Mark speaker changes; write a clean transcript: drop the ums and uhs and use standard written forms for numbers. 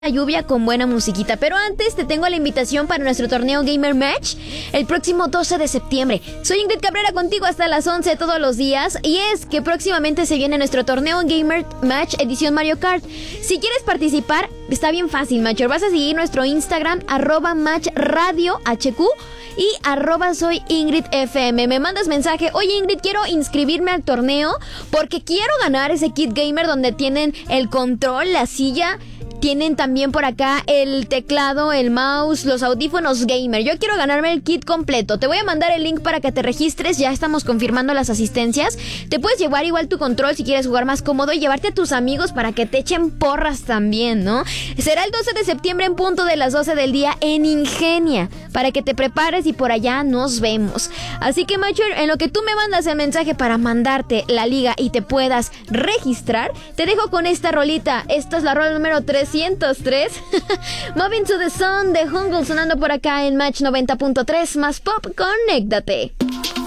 Speaker 1: La lluvia con buena musiquita. Pero antes te tengo la invitación para nuestro torneo Gamer Match el próximo 12 de septiembre. Soy Ingrid Cabrera contigo hasta las 11 todos los días. Y es que próximamente se viene nuestro torneo Gamer Match edición Mario Kart. Si quieres participar, está bien fácil, Matcher. Vas a seguir nuestro Instagram, @matchradiohq y @soyingridfm. Me mandas mensaje: oye Ingrid, quiero inscribirme al torneo porque quiero ganar ese kit gamer donde tienen el control, la silla. Tienen también por acá el teclado, el mouse, los audífonos gamer. Yo quiero ganarme el kit completo. Te voy a mandar el link para que te registres. Ya estamos confirmando las asistencias. Te puedes llevar igual tu control si quieres jugar más cómodo y llevarte a tus amigos para que te echen porras también, ¿no? Será el 12 de septiembre en punto de las 12 del día en Ingenia, para que te prepares y por allá nos vemos. Así que, Matcher, en lo que tú me mandas el mensaje para mandarte la liga y te puedas registrar, te dejo con esta rolita. Esta es la rola número 303. Moving to the Sun de Jungle sonando por acá en Match 90.3 más pop. Conéctate.